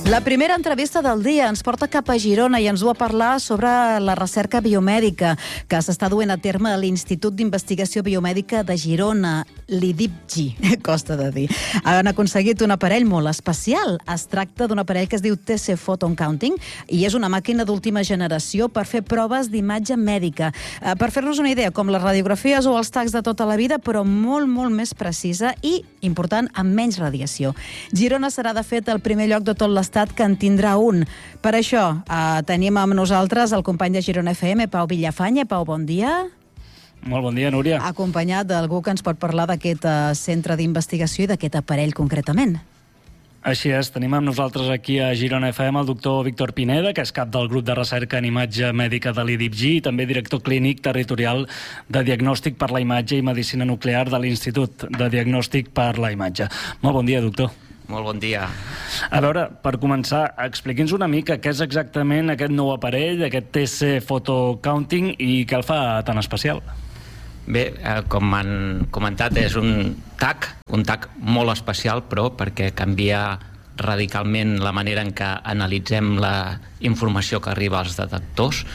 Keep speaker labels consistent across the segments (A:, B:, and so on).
A: La primera entrevista del dia ens porta cap a Girona i ens du a parlar sobre la recerca biomèdica que s'està duent a terme a l'Institut d'Investigació Biomèdica de Girona, l'IDIBGI, costa de dir. Han aconseguit un aparell molt especial. Es tracta d'un aparell que es diu TC Photon Counting i és una màquina d'última generació per fer proves d'imatge mèdica. Per fer-nos una idea, com les radiografies o els tacs de tota la vida, però molt, molt més precisa i, important, amb menys radiació. Girona serà, de fet, el primer lloc de tot l'estat que en tindrà un. Per això, tenim amb nosaltres el company de Girona FM, Pau Villafanya. Pau, bon dia.
B: Molt bon dia, Núria.
A: Acompanyat d'algú que ens pot parlar d'aquest centre d'investigació i d'aquest aparell concretament.
B: Així és, tenim amb nosaltres aquí a Girona FM el doctor Víctor Pineda, que és cap del grup de recerca en imatge mèdica de l'IDIBGI i també director clínic territorial de diagnòstic per la imatge i medicina nuclear de l'Institut de Diagnòstic per la Imatge. Molt bon dia, doctor.
C: Molt bon dia.
B: A veure, per començar, expliqui'ns una mica què és exactament aquest nou aparell, aquest TC Photon Counting, i què el fa tan especial.
C: Bé, com han comentat, és un TAC molt especial, però perquè canvia radicalment la manera en què analitzem la informació que arriba als detectors.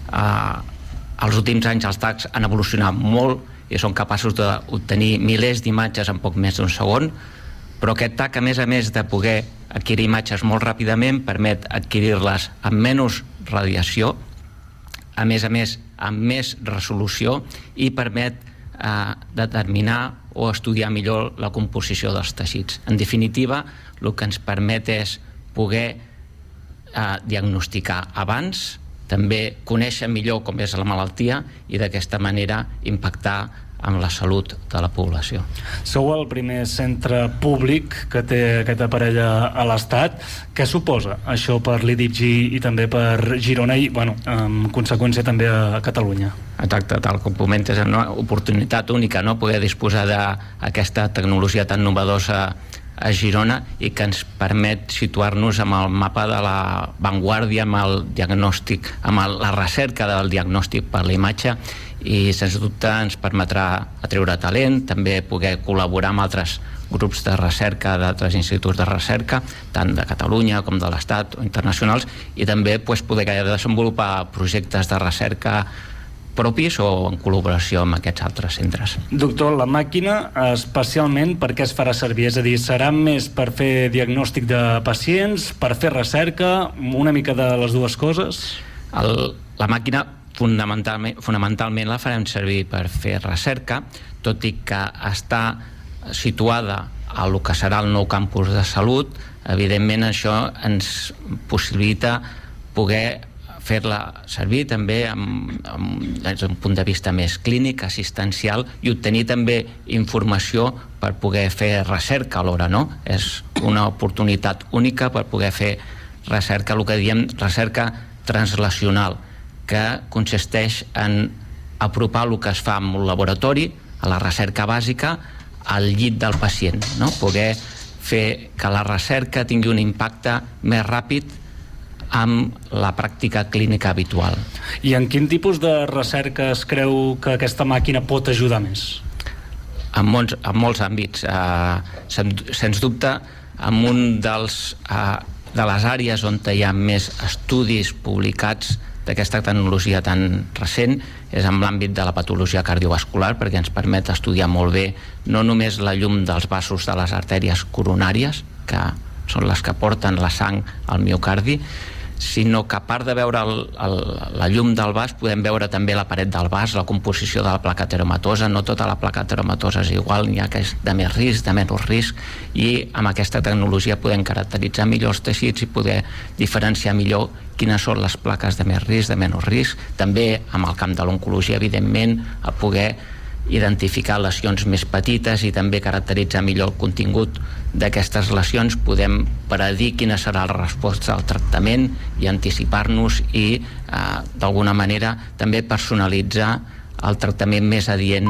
C: Els últims anys els TACs han evolucionat molt i són capaços d'obtenir milers d'imatges en poc més d'un segon, però aquest TAC, a més de poder adquirir imatges molt ràpidament, permet adquirir-les amb menys radiació, a més, amb més resolució, i permet determinar o estudiar millor la composició dels teixits. En definitiva, el que ens permet és poder diagnosticar abans, també conèixer millor com és la malaltia i d'aquesta manera impactar amb la salut de la població.
B: Sou el primer centre públic que té aquest aparell a l'Estat. Què suposa això per l'IDIBGI i també per Girona i, en conseqüència, també a Catalunya?
C: Exacte, tal com comentes, és una oportunitat única, no?, poder disposar d'aquesta tecnologia tan novedosa a Girona i que ens permet situar-nos amb el mapa de la vanguardia, amb el diagnòstic, amb la recerca del diagnòstic per la imatge, i sens dubte ens permetrà atreure talent, també poder col·laborar amb altres grups de recerca d'altres instituts de recerca, tant de Catalunya com de l'Estat o internacionals, i també poder desenvolupar projectes de recerca propis o en col·laboració amb aquests altres centres.
B: Doctor, la màquina especialment per què es farà servir? És a dir, serà més per fer diagnòstic de pacients, per fer recerca, una mica de les dues coses?
C: La màquina fonamentalment la farem servir per fer recerca, tot i que està situada a lo que serà el nou campus de salut. Evidentment això ens possibilita poder fer-la servir també des d'un punt de vista més clínic, assistencial, i obtenir també informació per poder fer recerca alhora, no? És una oportunitat única per poder fer recerca, el que diem recerca translacional, que consisteix en apropar el que es fa en un laboratori, a la recerca bàsica, al llit del pacient, no? Poder fer que la recerca tingui un impacte més ràpid amb la pràctica clínica habitual.
B: I en quin tipus de recerca es creu que aquesta màquina pot ajudar més?
C: En molts àmbits. Sens dubte, en un de les àrees on hi ha més estudis publicats d'aquesta tecnologia tan recent és en l'àmbit de la patologia cardiovascular, perquè ens permet estudiar molt bé no només la llum dels vasos de les artèries coronàries, que són les que porten la sang al miocardi, sinó que a part de veure la llum del vas, podem veure també la paret del vas, la composició de la placa teromatosa. No tota la placa teromatosa és igual, n'hi ha que és de més risc, de menys risc, i amb aquesta tecnologia podem caracteritzar millor els teixits i poder diferenciar millor quines són les plaques de més risc, de menys risc. També amb el camp de l'oncologia, evidentment, a poder identificar lesions més petites i també caracteritzar millor el contingut d'aquestes lesions. Podem predir quina serà la resposta al tractament i anticipar-nos i d'alguna manera també personalitzar el tractament més adient